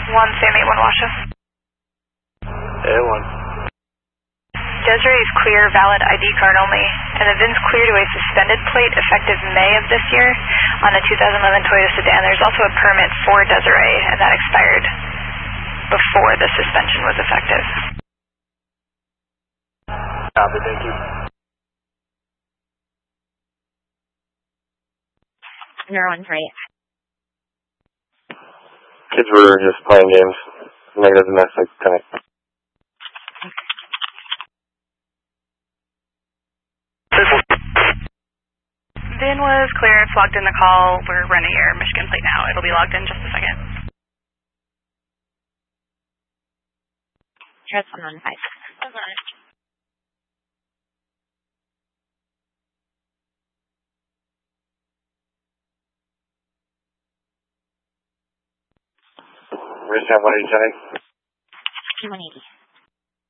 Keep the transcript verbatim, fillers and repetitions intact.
one Sam eight one Washoe. A one. Desiree is clear, valid I D card only, and the V I N's clear to a suspended plate effective May of this year on a two thousand eleven Toyota sedan. There's also a permit for Desiree, and that expired before the suspension was effective. Copy, thank you. Zero one three. Kids were just playing games. Negative domestic connect. V I N was clear, it's logged in the call. We're running your Michigan plate now. It'll be logged in just a second. Here's one one five. Where's that one eighty? one eighty.